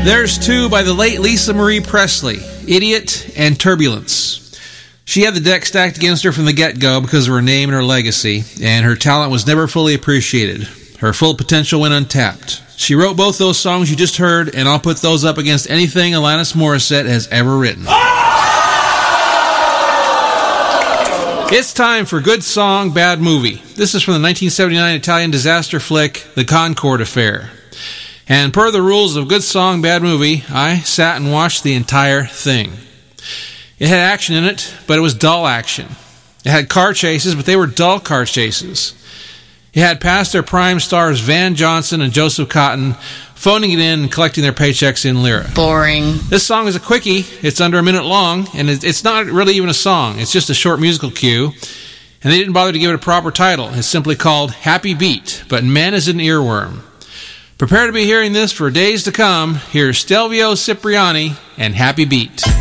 There's two by the late Lisa Marie Presley, Idiot and Turbulence. She had the deck stacked against her from the get-go because of her name and her legacy, and her talent was never fully appreciated. Her full potential went untapped. She wrote both those songs you just heard, and I'll put those up against anything Alanis Morissette has ever written. It's time for Good Song, Bad Movie. This is from the 1979 Italian disaster flick, The Concorde Affair. And per the rules of Good Song, Bad Movie, I sat and watched the entire thing. It had action in it, but it was dull action. It had car chases, but they were dull car chases. It had past their prime stars Van Johnson and Joseph Cotton phoning it in and collecting their paychecks in lira. Boring. This song is a quickie. It's under a minute long, and it's not really even a song. It's just a short musical cue. And they didn't bother to give it a proper title. It's simply called Happy Beat, but man is an earworm. Prepare to be hearing this for days to come. Here's Stelvio Cipriani and Happy Beat.